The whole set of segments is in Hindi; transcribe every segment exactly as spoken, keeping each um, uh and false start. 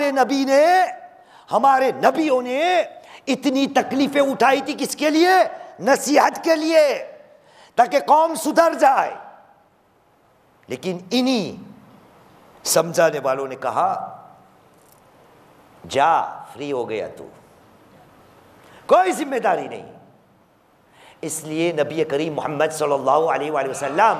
हमारे नबी ने, हमारे नबियों ने इतनी तकलीफें उठाई थी, किसके लिए? नसीहत के लिए, ताकि कौम सुधर जाए। लेकिन इन्हीं समझाने वालों ने कहा, जा, फ्री हो गया तू, कोई जिम्मेदारी नहीं। इसलिए नबी करीम मोहम्मद सल्लल्लाहु अलैहि वसल्लम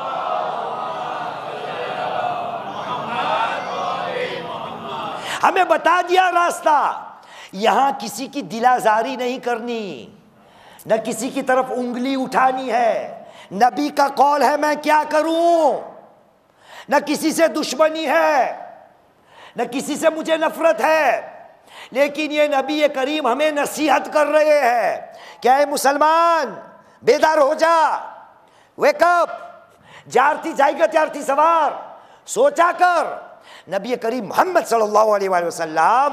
हमें बता दिया रास्ता। यहां किसी की दिलाजारी नहीं करनी, न किसी की तरफ उंगली उठानी है। नबी का कौल है, मैं क्या करूं? न किसी से दुश्मनी है, न किसी से मुझे नफरत है। लेकिन ये नबी करीम हमें नसीहत कर रहे हैं, क्या है मुसलमान, बेदार हो जा, वेकअप, जारती जाएगा त्यारती सवार, सोचा कर। नबी करीम मोहम्मद सल्लल्लाहु अलैहि वसल्लम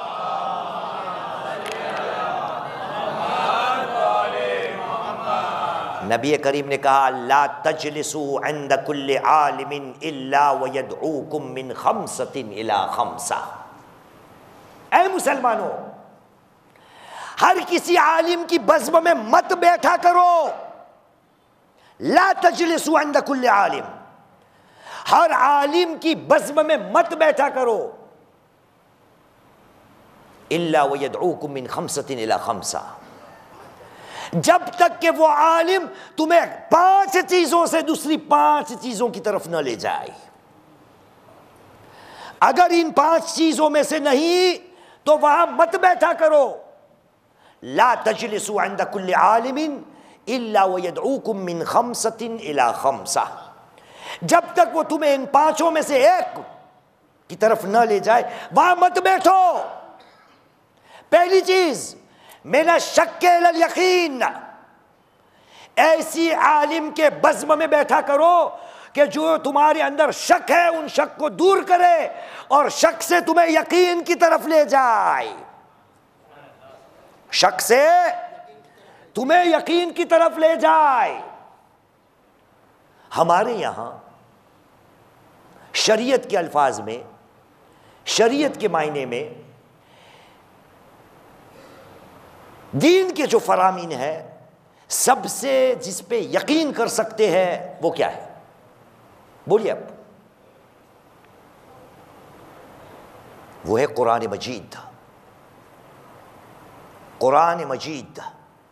नबी करीम ने कहा, ला तजलिसू इंद कुल्li आलिमिन इल्ला वयदऊकुम मिन खमसतिन इला खमसा। ऐ मुसलमानों, हर किसी आलिम की बज़्म में मत बैठा करो। ला तजलिसू इंद कुल्li आलिम, हर आलिम की बज़्म में मत बैठा करो। इल्ला वयदऊकुम मिन खमसतिन इला खमसा, जब तक कि वो आलिम तुम्हें पांच चीजों से दूसरी पांच चीजों की तरफ न ले जाए। अगर इन पांच चीजों में से नहीं तो वहां मत बैठा करो। ला तजलिसू इंद कुल्li आलिमिन इल्ला वयदऊकुम मिन खमसतिन इला खमसा, जब तक वो तुम्हें इन पांचों में से एक की तरफ न ले जाए वहां मत बैठो। पहली चीज, मेरा शक इलल यकीन, ऐसी आलिम के बज़्म में बैठा करो कि जो तुम्हारे अंदर शक है उन शक को दूर करे और शक से तुम्हें यकीन की तरफ ले जाए। शक से तुम्हें यकीन की तरफ ले जाए। हमारे यहां शरीयत के अल्फाज में, शरीयत के मायने में, दीन के जो फरामीन है, सबसे जिस पे यकीन कर सकते हैं वो क्या है? बोलिए आप। वो है कुरान मजीद। कुरान मजीद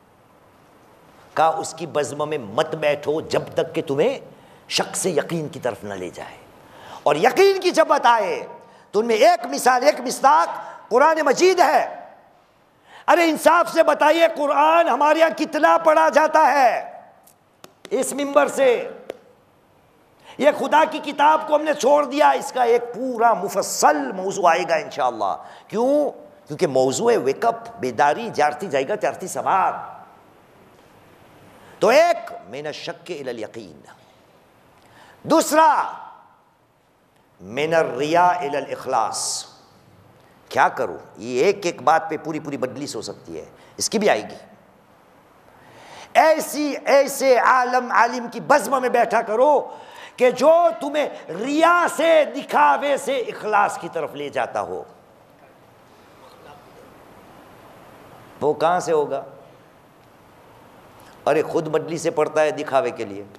का उसकी बज़्म में मत बैठो जब तक कि तुम्हें शक से यकीन की तरफ न ले जाए। और यकीन की जब बात आए तो उनमें एक मिसाल, एक मिस्ताक कुरान मजीद है। अरे इंसाफ से बताइए, कुरान हमारे यहां कितना पढ़ा जाता है इस मिंबर से? ये खुदा की किताब को हमने छोड़ दिया। इसका एक पूरा मुफस्सल मौजू आएगा इंशाअल्लाह। क्यों? क्योंकि मौजू है वेकअप, बेदारी, जारती जाएगा त्यारती सवार। तो एक, मिन शक्क इलल यकीन। दूसरा, मिन रिया इलल इखलास। क्या करूं? ये एक एक बात पे पूरी पूरी बदलिश हो सकती है, इसकी भी आएगी। ऐसी ऐसे आलम आलिम की बज़्म में बैठा करो कि जो तुम्हें रिया से, दिखावे से इखलास की तरफ ले जाता हो। वो कहां से होगा? अरे खुद मजलिस से पढ़ता है दिखावे के लिए,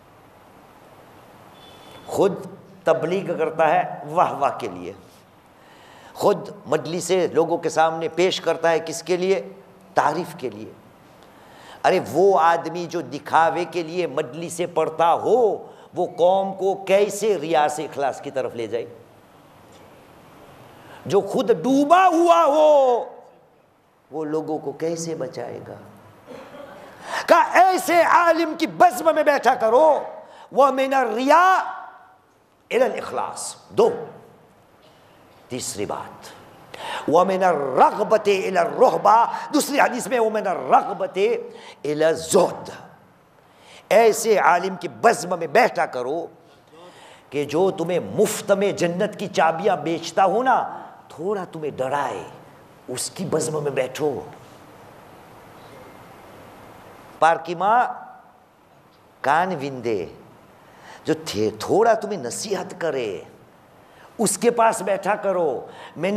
खुद तबलीग करता है वाह वाह के लिए, खुद मजलिस से लोगों के सामने पेश करता है किसके लिए? तारीफ के लिए। अरे वो आदमी जो दिखावे के लिए मजलिस से पढ़ता हो, वो कौम को कैसे रिया से इखलास की तरफ ले जाए? जो खुद डूबा हुआ हो वो लोगों को कैसे बचाएगा? का ऐसे आलिम की बज़्म में बैठा करो। वह मिन रिया इलल इखलास। दो, तीसरी बात, वह मिन रग़बते इलर रुहबा। दूसरी हदीस में वह मिन रग़बते इलर ज़ुहद। ऐसे आलिम की बज़्म में बैठा करो कि जो तुम्हें मुफ्त में जन्नत की चाबियां बेचता हो ना, थोड़ा तुम्हें डराए, उसकी बज़्म में बैठो। पार्किमा कान विंदे, जो थे थोड़ा तुम्हें नसीहत करे, उसके पास बैठा करो। मैंने